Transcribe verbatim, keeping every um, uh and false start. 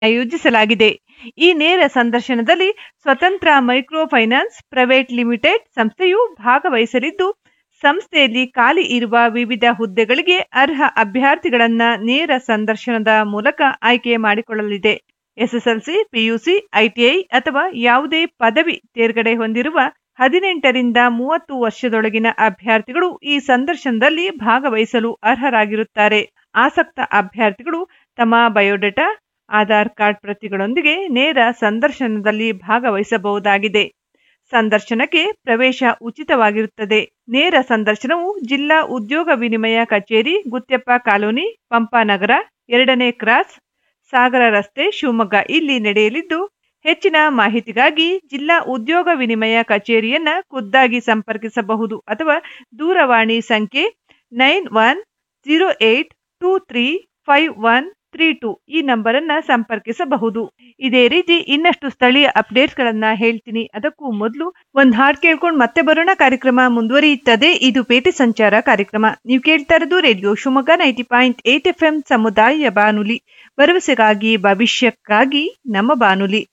ಆಯೋಜಿಸಲಾಗಿದೆ. ಈ ನೇರ ಸಂದರ್ಶನದಲ್ಲಿ ಸ್ವತಂತ್ರ ಮೈಕ್ರೋ ಫೈನಾನ್ಸ್ ಪ್ರೈವೇಟ್ ಲಿಮಿಟೆಡ್ ಸಂಸ್ಥೆಯು ಭಾಗವಹಿಸಲಿದ್ದು, ಸಂಸ್ಥೆಯಲ್ಲಿ ಖಾಲಿ ಇರುವ ವಿವಿಧ ಹುದ್ದೆಗಳಿಗೆ ಅರ್ಹ ಅಭ್ಯರ್ಥಿಗಳನ್ನ ನೇರ ಸಂದರ್ಶನದ ಮೂಲಕ ಆಯ್ಕೆ ಮಾಡಿಕೊಳ್ಳಲಿದೆ. ಎಸ್ಎಸ್ಎಲ್ಸಿ, ಪಿಯುಸಿ, ಐಟಿಐ ಅಥವಾ ಯಾವುದೇ ಪದವಿ ತೇರ್ಗಡೆ ಹೊಂದಿರುವ ಹದಿನೆಂಟರಿಂದ ಮೂವತ್ತು ವರ್ಷದೊಳಗಿನ ಅಭ್ಯರ್ಥಿಗಳು ಈ ಸಂದರ್ಶನದಲ್ಲಿ ಭಾಗವಹಿಸಲು ಅರ್ಹರಾಗಿರುತ್ತಾರೆ. ಆಸಕ್ತ ಅಭ್ಯರ್ಥಿಗಳು ತಮ್ಮ ಬಯೋಡೇಟಾ, ಆಧಾರ್ ಕಾರ್ಡ್ ಪ್ರತಿಗಳೊಂದಿಗೆ ನೇರ ಸಂದರ್ಶನದಲ್ಲಿ ಭಾಗವಹಿಸಬಹುದಾಗಿದೆ. ಸಂದರ್ಶನಕ್ಕೆ ಪ್ರವೇಶ ಉಚಿತವಾಗಿರುತ್ತದೆ. ನೇರ ಸಂದರ್ಶನವು ಜಿಲ್ಲಾ ಉದ್ಯೋಗ ವಿನಿಮಯ ಕಚೇರಿ, ಗುತ್ಯಪ್ಪ ಕಾಲೋನಿ, ಪಂಪಾನಗರ, ಎರಡನೇ ಕ್ರಾಸ್, ಸಾಗರ ರಸ್ತೆ, ಶಿವಮೊಗ್ಗ ಇಲ್ಲಿ ನಡೆಯಲಿದ್ದು, ಹೆಚ್ಚಿನ ಮಾಹಿತಿಗಾಗಿ ಜಿಲ್ಲಾ ಉದ್ಯೋಗ ವಿನಿಮಯ ಕಚೇರಿಯನ್ನ ಖುದ್ದಾಗಿ ಸಂಪರ್ಕಿಸಬಹುದು ಅಥವಾ ದೂರವಾಣಿ ಸಂಖ್ಯೆ nine one zero eight two three five one three two ಈ ನಂಬರ್ ಅನ್ನ ಸಂಪರ್ಕಿಸಬಹುದು. ಇದೇ ರೀತಿ ಇನ್ನಷ್ಟು ಸ್ಥಳೀಯ ಅಪ್ಡೇಟ್ಸ್ ಗಳನ್ನ ಹೇಳ್ತೀನಿ. ಅದಕ್ಕೂ ಮೊದಲು ಒಂದ್ ಹಾಡ್ ಕೇಳ್ಕೊಂಡು ಮತ್ತೆ ಬರೋಣ. ಕಾರ್ಯಕ್ರಮ ಮುಂದುವರಿಯುತ್ತದೆ. ಇದು ಪೇಟೆ ಸಂಚಾರ ಕಾರ್ಯಕ್ರಮ. ನೀವು ಕೇಳ್ತಾ ಇರೋದು radio Shivamogga ninety point eight F M ಸಮುದಾಯ ಬಾನುಲಿ, ಭರವಸೆಗಾಗಿ ಭವಿಷ್ಯಕ್ಕಾಗಿ ನಮ್ಮ ಬಾನುಲಿ.